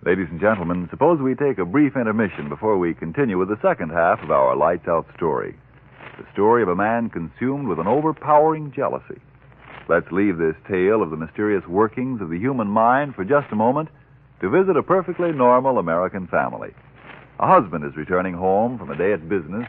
Ladies and gentlemen, suppose we take a brief intermission before we continue with the second half of our Lights Out story. The story of a man consumed with an overpowering jealousy. Let's leave this tale of the mysterious workings of the human mind for just a moment to visit a perfectly normal American family. A husband is returning home from a day at business,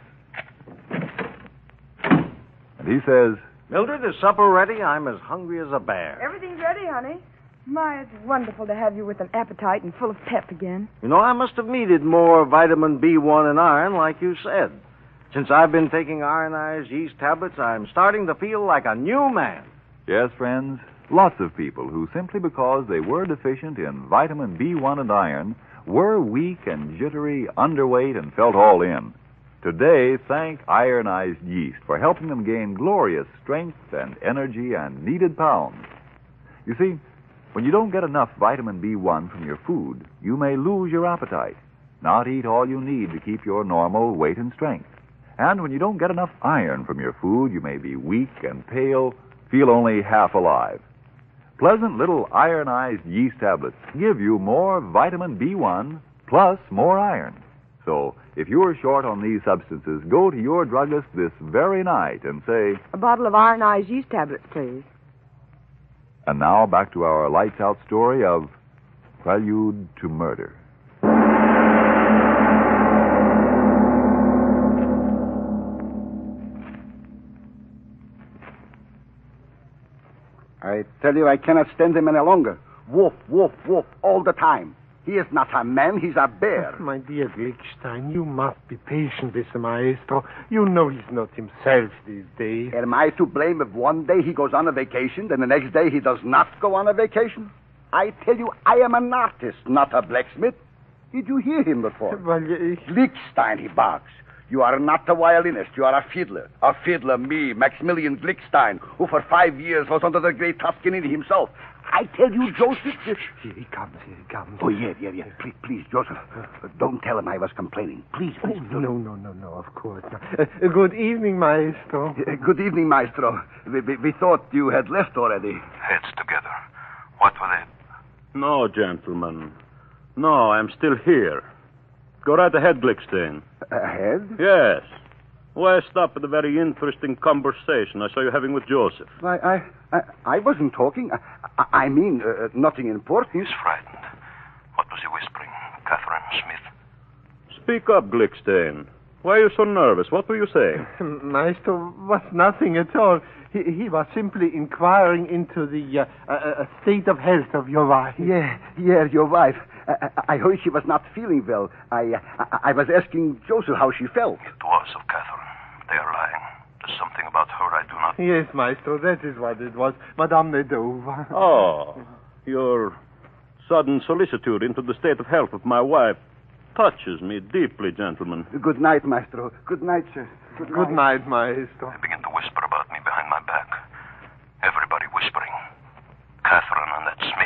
and he says, Mildred, is supper ready? I'm as hungry as a bear. Everything's ready, honey. My, it's wonderful to have you with an appetite and full of pep again. You know, I must have needed more vitamin B1 and iron, like you said. Since I've been taking ironized yeast tablets, I'm starting to feel like a new man. yes, friends, lots of people who simply because they were deficient in vitamin B1 and iron were weak and jittery, underweight, and felt all in. Today, thank ironized yeast for helping them gain glorious strength and energy and needed pounds. You see, when you don't get enough vitamin B1 from your food, you may lose your appetite, not eat all you need to keep your normal weight and strength. And when you don't get enough iron from your food, you may be weak and pale, feel only half alive. Pleasant little ironized yeast tablets give you more vitamin B1 plus more iron. So, if you're short on these substances, go to your druggist this very night and say, A bottle of ironized yeast tablets, please. And now back to our Lights Out story of Prelude to Murder. I tell you, I cannot stand him any longer. Woof, woof, woof, all the time. He is not a man, he's a bear. My dear Glickstein, you must be patient with the maestro. You know he's not himself these days. Am I to blame if one day he goes on a vacation, then the next day he does not go on a vacation? I tell you, I am an artist, not a blacksmith. Did you hear him before? Well, Glickstein, he barks. You are not a violinist, you are a fiddler. A fiddler, me, Maximilian Glickstein, who for 5 years was under the great Toscanini himself. I tell you, Joseph... Here he comes. Oh, yeah. Please, Joseph, don't tell him I was complaining. Please. Oh, no, of course not. Good evening, maestro. Good evening, maestro. We thought you had left already. Heads together. What with it? No, gentlemen. No, I'm still here. Go right ahead, Glickstein. Ahead? Yes. Why stop at a very interesting conversation I saw you having with Joseph? I wasn't talking. I mean, nothing important. He's frightened. What was he whispering? Catherine Smith? Speak up, Glickstein. Why are you so nervous? What were you saying? Maestro was nothing at all. He was simply inquiring into the state of health of your wife. Yeah, your wife. I heard she was not feeling well. I was asking Joseph how she felt. It was of Catherine. They are lying. There's something about her I do not... Yes, Maestro, that is what it was. Madame Nedova. Oh, your sudden solicitude into the state of health of my wife touches me deeply, gentlemen. Good night, Maestro. Good night, sir. Good night, Maestro. I begin to